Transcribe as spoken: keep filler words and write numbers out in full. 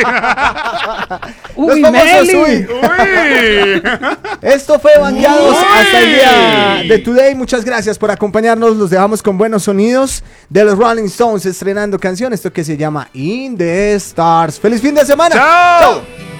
Uy, Los famosos, Meli. uy. Uy. Esto fue Banqueados Uy. hasta el día de Today. Muchas gracias por acompañarnos. Los dejamos con buenos sonidos de los Rolling Stones estrenando canción. Esto que se llama In the Stars. ¡Feliz fin de semana! ¡Chao! ¡Chao!